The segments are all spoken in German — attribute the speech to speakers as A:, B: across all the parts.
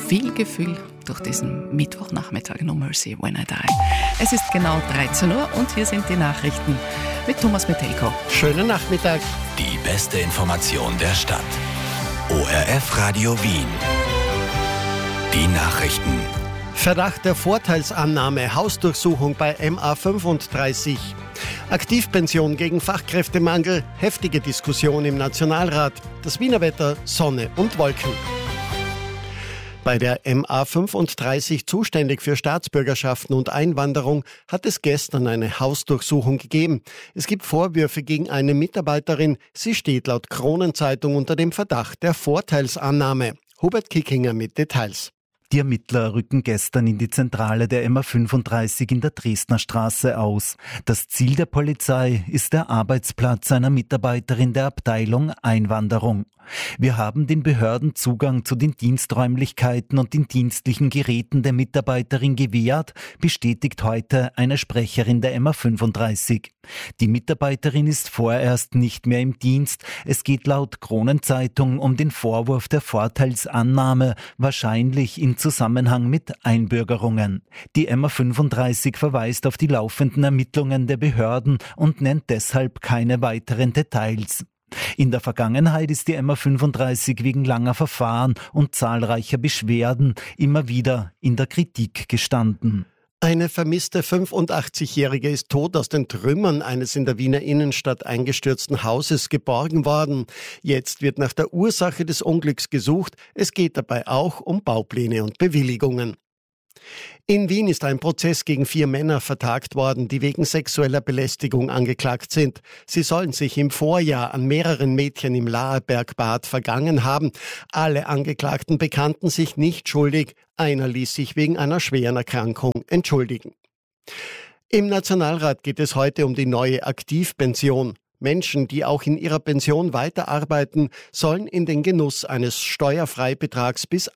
A: viel Gefühl durch diesen Mittwochnachmittag. No mercy when I die. Es ist genau 13 Uhr und hier sind die Nachrichten mit Thomas Metelko.
B: Schönen Nachmittag.
C: Die beste Information der Stadt. ORF Radio Wien. Die Nachrichten.
B: Verdacht der Vorteilsannahme, Hausdurchsuchung bei MA35. Aktivpension gegen Fachkräftemangel, heftige Diskussion im Nationalrat. Das Wiener Wetter, Sonne und Wolken. Bei der MA35 zuständig für Staatsbürgerschaften und Einwanderung hat es gestern eine Hausdurchsuchung gegeben. Es gibt Vorwürfe gegen eine Mitarbeiterin. Sie steht laut Kronenzeitung unter dem Verdacht der Vorteilsannahme. Hubert Kickinger mit Details.
D: Die Ermittler rücken gestern in die Zentrale der MA35 in der Dresdner Straße aus. Das Ziel der Polizei ist der Arbeitsplatz einer Mitarbeiterin der Abteilung Einwanderung. Wir haben den Behörden Zugang zu den Diensträumlichkeiten und den dienstlichen Geräten der Mitarbeiterin gewährt, bestätigt heute eine Sprecherin der MA35. Die Mitarbeiterin ist vorerst nicht mehr im Dienst. Es geht laut Kronenzeitung um den Vorwurf der Vorteilsannahme, wahrscheinlich in Zusammenhang mit Einbürgerungen. Die MA35 verweist auf die laufenden Ermittlungen der Behörden und nennt deshalb keine weiteren Details. In der Vergangenheit ist die MA35 wegen langer Verfahren und zahlreicher Beschwerden immer wieder in der Kritik gestanden.
B: Eine vermisste 85-Jährige ist tot aus den Trümmern eines in der Wiener Innenstadt eingestürzten Hauses geborgen worden. Jetzt wird nach der Ursache des Unglücks gesucht. Es geht dabei auch um Baupläne und Bewilligungen. In Wien ist ein Prozess gegen 4 Männer vertagt worden, die wegen sexueller Belästigung angeklagt sind. Sie sollen sich im Vorjahr an mehreren Mädchen im Laerbergbad vergangen haben. Alle Angeklagten bekannten sich nicht schuldig. Einer ließ sich wegen einer schweren Erkrankung entschuldigen. Im Nationalrat geht es heute um die neue Aktivpension. Menschen, die auch in ihrer Pension weiterarbeiten, sollen in den Genuss eines Steuerfreibetrags bis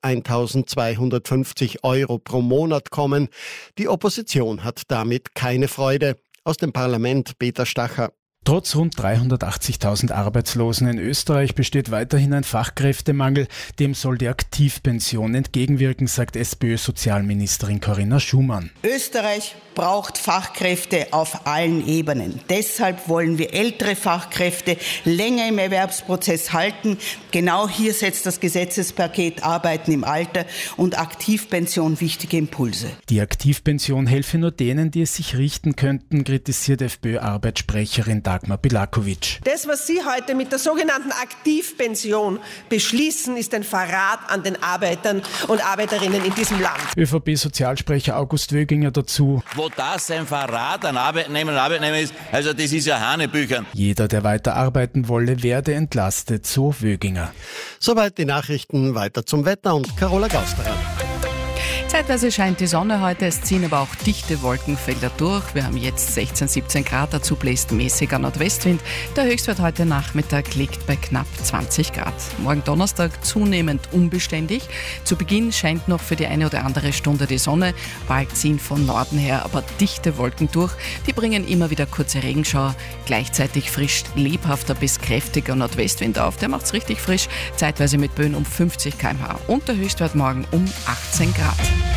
B: 1.250 € pro Monat kommen. Die Opposition hat damit keine Freude. Aus dem Parlament Peter Stacher.
E: Trotz rund 380.000 Arbeitslosen in Österreich besteht weiterhin ein Fachkräftemangel. Dem soll die Aktivpension entgegenwirken, sagt SPÖ-Sozialministerin Corinna Schumann.
F: Österreich braucht Fachkräfte auf allen Ebenen. Deshalb wollen wir ältere Fachkräfte länger im Erwerbsprozess halten. Genau hier setzt das Gesetzespaket Arbeiten im Alter und Aktivpension wichtige Impulse.
E: Die Aktivpension helfe nur denen, die es sich richten könnten, kritisiert FPÖ-Arbeitssprecherin Dagmar Bilakovic.
G: Das, was Sie heute mit der sogenannten Aktivpension beschließen, ist ein Verrat an den Arbeitern und Arbeiterinnen in diesem Land.
E: ÖVP-Sozialsprecher August Wöginger dazu.
H: Wo das ein Verrat an Arbeitnehmerinnen und Arbeitnehmern ist, also das ist ja Hanebüchern.
E: Jeder, der weiter arbeiten wolle, werde entlastet, so Wöginger.
B: Soweit die Nachrichten, weiter zum Wetter und Carola Gausterer.
A: Zeitweise scheint die Sonne heute, es ziehen aber auch dichte Wolkenfelder durch. Wir haben jetzt 16, 17 Grad, dazu bläst mäßiger Nordwestwind. Der Höchstwert heute Nachmittag liegt bei knapp 20 Grad. Morgen Donnerstag zunehmend unbeständig. Zu Beginn scheint noch für die eine oder andere Stunde die Sonne. Bald ziehen von Norden her aber dichte Wolken durch. Die bringen immer wieder kurze Regenschauer. Gleichzeitig frischt lebhafter bis kräftiger Nordwestwind auf. Der macht's richtig frisch, zeitweise mit Böen um 50 km/h. Und der Höchstwert morgen um 18 Grad.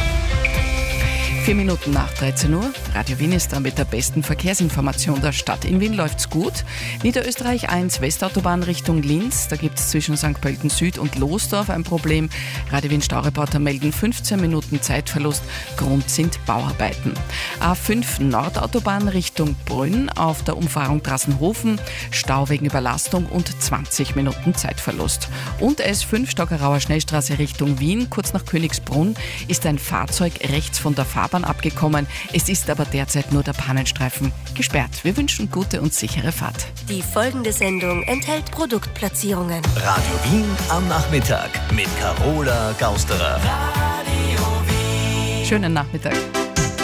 A: 4 Minuten nach 13 Uhr. Radio Wien ist dran mit der besten Verkehrsinformation der Stadt. In Wien läuft's gut. Niederösterreich 1 Westautobahn Richtung Linz. Da gibt's zwischen St. Pölten Süd und Losdorf ein Problem. Radio Wien Staureporter melden 15 Minuten Zeitverlust. Grund sind Bauarbeiten. A5 Nordautobahn Richtung Brünn auf der Umfahrung Drassenhofen. Stau wegen Überlastung und 20 Minuten Zeitverlust. Und S5 Stockerauer Schnellstraße Richtung Wien. Kurz nach Königsbrunn ist ein Fahrzeug rechts von der Fahrbahn abgekommen. Es ist aber derzeit nur der Pannenstreifen gesperrt. Wir wünschen gute und sichere Fahrt.
I: Die folgende Sendung enthält Produktplatzierungen.
C: Radio Wien am Nachmittag mit Carola Gausterer.
A: Schönen Nachmittag.